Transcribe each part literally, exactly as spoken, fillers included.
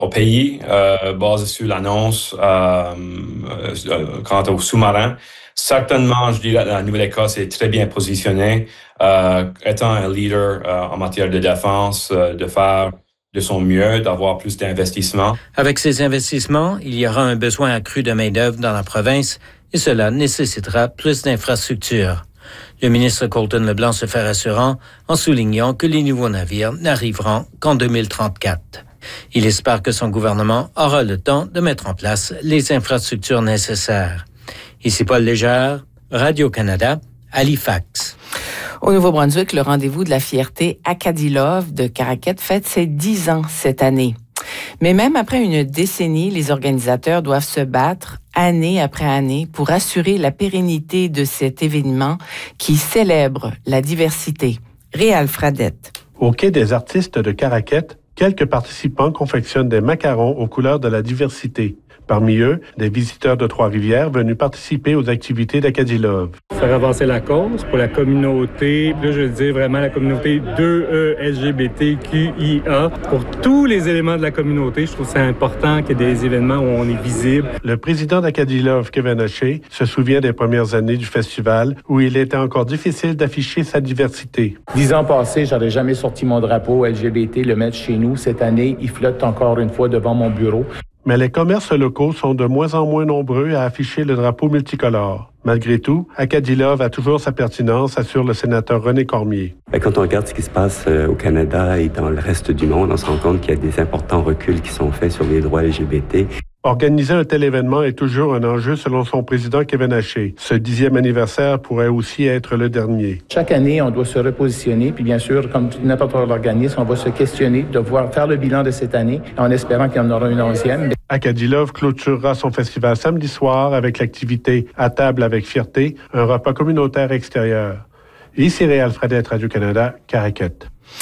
au pays, euh, basé sur l'annonce euh, euh, quant aux sous-marins. Certainement, je dirais que la Nouvelle-Écosse est très bien positionnée, euh, étant un leader euh, en matière de défense, euh, de faire de son mieux, d'avoir plus d'investissements. Avec ces investissements, il y aura un besoin accru de main-d'œuvre dans la province et cela nécessitera plus d'infrastructures. Le ministre Colton Leblanc se fait rassurant en soulignant que les nouveaux navires n'arriveront qu'en deux mille trente-quatre. Il espère que son gouvernement aura le temps de mettre en place les infrastructures nécessaires. Ici Paul Légère, Radio-Canada, Halifax. Au Nouveau-Brunswick, le rendez-vous de la fierté Acadie Love de Caraquet fête ses dix ans cette année. Mais même après une décennie, les organisateurs doivent se battre année après année pour assurer la pérennité de cet événement qui célèbre la diversité. Réal Fradette. Au Quai des artistes de Caraquet, quelques participants confectionnent des macarons aux couleurs de la diversité. Parmi eux, des visiteurs de Trois-Rivières venus participer aux activités d'Acadie Love. Faire avancer la cause pour la communauté, là je veux dire vraiment la communauté deux E L G B T Q I A, pour tous les éléments de la communauté. Je trouve que c'est important qu'il y ait des événements où on est visible. Le président d'Acadie Love, Kevin Haché, se souvient des premières années du festival où il était encore difficile d'afficher sa diversité. Dix ans passés, j'aurais jamais sorti mon drapeau L G B T, le mettre chez nous. Cette année, il flotte encore une fois devant mon bureau. Mais les commerces locaux sont de moins en moins nombreux à afficher le drapeau multicolore. Malgré tout, Acadie Love a toujours sa pertinence, assure le sénateur René Cormier. Quand on regarde ce qui se passe au Canada et dans le reste du monde, on se rend compte qu'il y a des importants reculs qui sont faits sur les droits L G B T. Organiser un tel événement est toujours un enjeu selon son président Kevin Haché. Ce dixième anniversaire pourrait aussi être le dernier. Chaque année, on doit se repositionner, puis bien sûr, comme n'importe quel organisme, on va se questionner, devoir faire le bilan de cette année, en espérant qu'il y en aura une onzième. Acadie Love clôturera son festival samedi soir avec l'activité À table avec fierté, un repas communautaire extérieur. Ici Réal Fradette, Radio-Canada, Caraquet.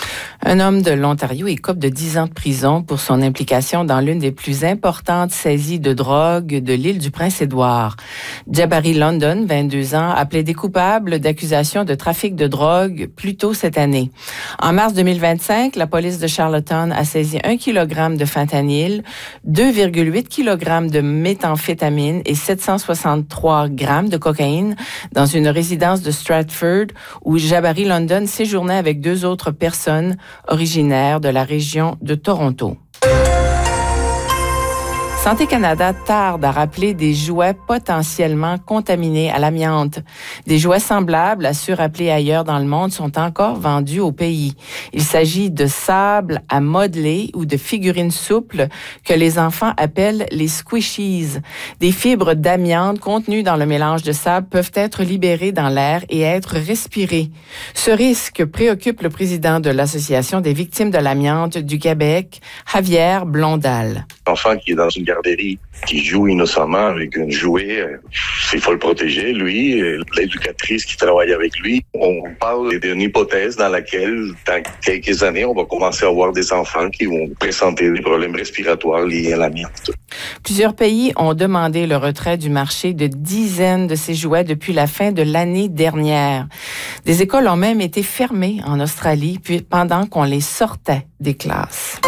Un homme de l'Ontario écope de dix ans de prison pour son implication dans l'une des plus importantes saisies de drogue de l'île du Prince-Édouard. Jabari London, vingt-deux ans, a plaidé coupable d'accusations de trafic de drogue plus tôt cette année. En mars deux mille vingt-cinq, la police de Charlottetown a saisi un kilogramme de fentanyl, deux virgule huit kilogrammes de méthamphétamine et sept cent soixante-trois grammes de cocaïne dans une résidence de Stratford où Jabari London séjournait avec deux autres personnes originaires de la région de Toronto. Santé Canada tarde à rappeler des jouets potentiellement contaminés à l'amiante. Des jouets semblables à ceux rappelés ailleurs dans le monde sont encore vendus au pays. Il s'agit de sable à modeler ou de figurines souples que les enfants appellent les squishies. Des fibres d'amiante contenues dans le mélange de sable peuvent être libérées dans l'air et être respirées. Ce risque préoccupe le président de l'Association des victimes de l'amiante du Québec, Javier Blondal. L'enfant qui est dans une garderie, qui joue innocemment avec un jouet, il faut le protéger, lui, l'éducatrice qui travaille avec lui. On parle d'une hypothèse dans laquelle, dans quelques années, on va commencer à avoir des enfants qui vont présenter des problèmes respiratoires liés à l'amiante. Plusieurs pays ont demandé le retrait du marché de dizaines de ces jouets depuis la fin de l'année dernière. Des écoles ont même été fermées en Australie puis pendant qu'on les sortait des classes.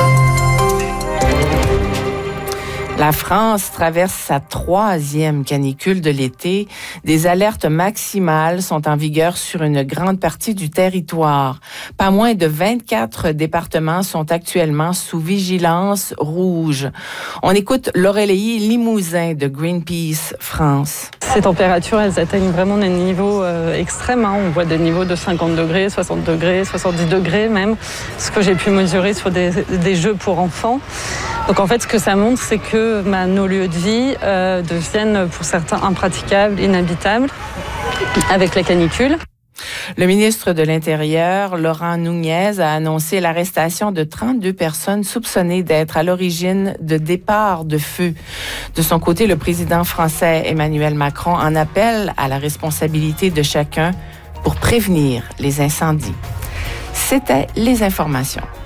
La France traverse sa troisième canicule de l'été. Des alertes maximales sont en vigueur sur une grande partie du territoire. Pas moins de vingt-quatre départements sont actuellement sous vigilance rouge. On écoute Laurélie Limousin de Greenpeace France. Ces températures, elles atteignent vraiment des niveaux euh, extrêmes. Hein. On voit des niveaux de cinquante degrés, soixante degrés, soixante-dix degrés même, ce que j'ai pu mesurer sur des, des jeux pour enfants. Donc en fait, ce que ça montre, c'est que bah, nos lieux de vie euh, deviennent pour certains impraticables, inhabitables, avec la canicule. Le ministre de l'Intérieur, Laurent Nunez, a annoncé l'arrestation de trente-deux personnes soupçonnées d'être à l'origine de départs de feu. De son côté, le président français Emmanuel Macron en appelle à la responsabilité de chacun pour prévenir les incendies. C'était les informations.